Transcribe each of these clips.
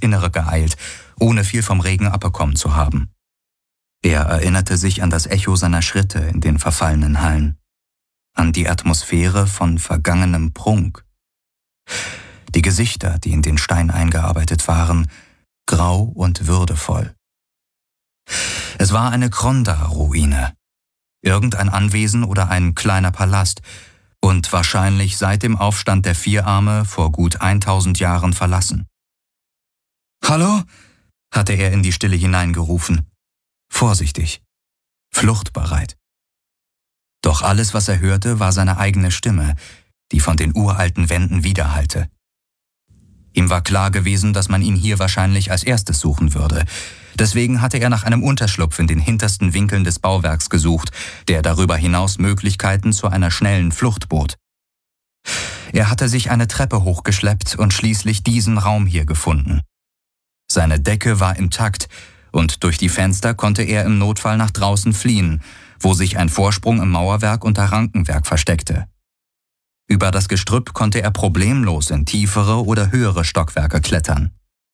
Innere geeilt, ohne viel vom Regen abbekommen zu haben. Er erinnerte sich an das Echo seiner Schritte in den verfallenen Hallen, an die Atmosphäre von vergangenem Prunk. Die Gesichter, die in den Stein eingearbeitet waren, grau und würdevoll. Es war eine Kronda-Ruine, irgendein Anwesen oder ein kleiner Palast und wahrscheinlich seit dem Aufstand der Vierarme vor gut 1000 Jahren verlassen. »Hallo?« hatte er in die Stille hineingerufen, vorsichtig, fluchtbereit. Doch alles, was er hörte, war seine eigene Stimme, die von den uralten Wänden widerhallte. Ihm war klar gewesen, dass man ihn hier wahrscheinlich als erstes suchen würde. Deswegen hatte er nach einem Unterschlupf in den hintersten Winkeln des Bauwerks gesucht, der darüber hinaus Möglichkeiten zu einer schnellen Flucht bot. Er hatte sich eine Treppe hochgeschleppt und schließlich diesen Raum hier gefunden. Seine Decke war intakt und durch die Fenster konnte er im Notfall nach draußen fliehen, wo sich ein Vorsprung im Mauerwerk unter Rankenwerk versteckte. Über das Gestrüpp konnte er problemlos in tiefere oder höhere Stockwerke klettern.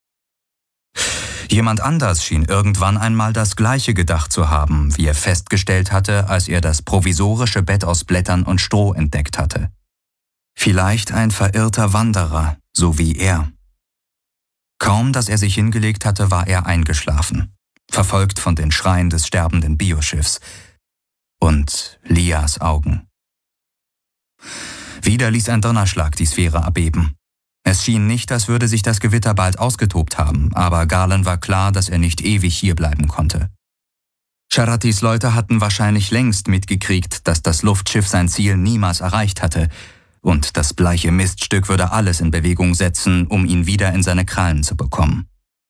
Jemand anders schien irgendwann einmal das Gleiche gedacht zu haben, wie er festgestellt hatte, als er das provisorische Bett aus Blättern und Stroh entdeckt hatte. Vielleicht ein verirrter Wanderer, so wie er. Kaum, dass er sich hingelegt hatte, war er eingeschlafen, verfolgt von den Schreien des sterbenden Bioschiffs und Lias Augen. Wieder ließ ein Donnerschlag die Sphäre erbeben. Es schien nicht, als würde sich das Gewitter bald ausgetobt haben, aber Galen war klar, dass er nicht ewig hierbleiben konnte. Charatis Leute hatten wahrscheinlich längst mitgekriegt, dass das Luftschiff sein Ziel niemals erreicht hatte, und das bleiche Miststück würde alles in Bewegung setzen, um ihn wieder in seine Krallen zu bekommen.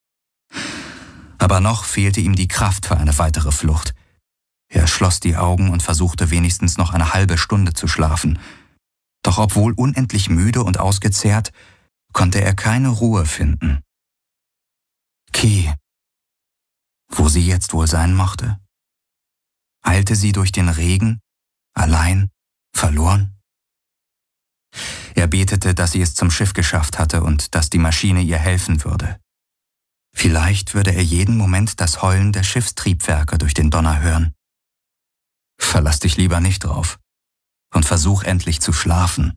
Aber noch fehlte ihm die Kraft für eine weitere Flucht. Er schloss die Augen und versuchte wenigstens noch eine halbe Stunde zu schlafen. Doch obwohl unendlich müde und ausgezehrt, konnte er keine Ruhe finden. Ki, wo sie jetzt wohl sein mochte? Eilte sie durch den Regen, allein, verloren? Er betete, dass sie es zum Schiff geschafft hatte und dass die Maschine ihr helfen würde. Vielleicht würde er jeden Moment das Heulen der Schiffstriebwerke durch den Donner hören. Verlass dich lieber nicht drauf und versuch endlich zu schlafen.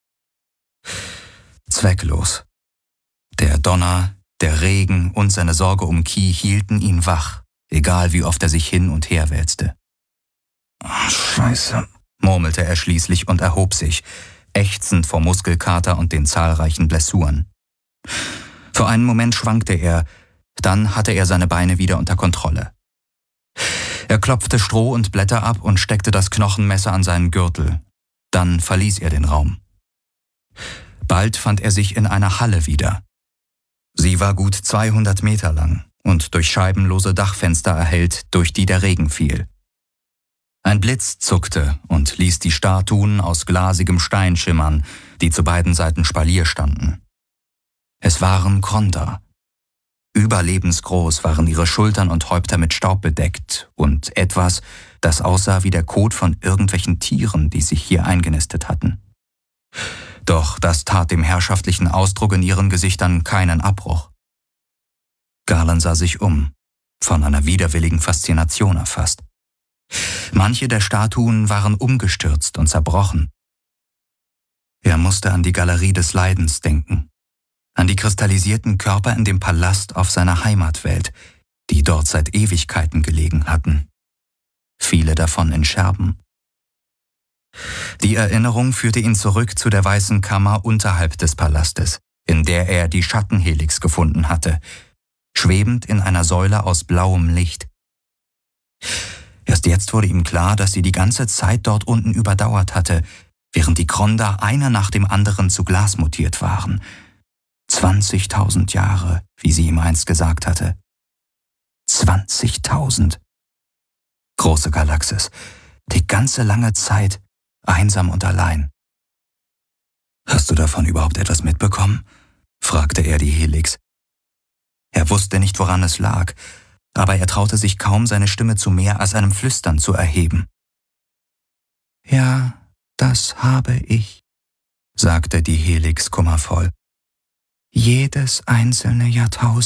Zwecklos. Der Donner, der Regen und seine Sorge um Ki hielten ihn wach, egal wie oft er sich hin und her wälzte. Oh, Scheiße, murmelte er schließlich und erhob sich, ächzend vor Muskelkater und den zahlreichen Blessuren. Für einen Moment schwankte er, dann hatte er seine Beine wieder unter Kontrolle. Er klopfte Stroh und Blätter ab und steckte das Knochenmesser an seinen Gürtel. Dann verließ er den Raum. Bald fand er sich in einer Halle wieder. Sie war gut 200 Meter lang und durch scheibenlose Dachfenster erhellt, durch die der Regen fiel. Ein Blitz zuckte und ließ die Statuen aus glasigem Stein schimmern, die zu beiden Seiten Spalier standen. Es waren Kronda. Überlebensgroß waren ihre Schultern und Häupter mit Staub bedeckt und etwas, das aussah wie der Kot von irgendwelchen Tieren, die sich hier eingenistet hatten. Doch das tat dem herrschaftlichen Ausdruck in ihren Gesichtern keinen Abbruch. Galen sah sich um, von einer widerwilligen Faszination erfasst. Manche der Statuen waren umgestürzt und zerbrochen. Er musste an die Galerie des Leidens denken, an die kristallisierten Körper in dem Palast auf seiner Heimatwelt, die dort seit Ewigkeiten gelegen hatten. Viele davon in Scherben. Die Erinnerung führte ihn zurück zu der weißen Kammer unterhalb des Palastes, in der er die Schattenhelix gefunden hatte, schwebend in einer Säule aus blauem Licht. Erst jetzt wurde ihm klar, dass sie die ganze Zeit dort unten überdauert hatte, während die Kronda einer nach dem anderen zu Glas mutiert waren. 20.000 Jahre, wie sie ihm einst gesagt hatte. 20.000. Große Galaxis, die ganze lange Zeit, einsam und allein. »Hast du davon überhaupt etwas mitbekommen?« fragte er die Helix. Er wusste nicht, woran es lag, aber er traute sich kaum, seine Stimme zu mehr als einem Flüstern zu erheben. »Ja, das habe ich«, sagte die Helix kummervoll. »Jedes einzelne Jahrtausend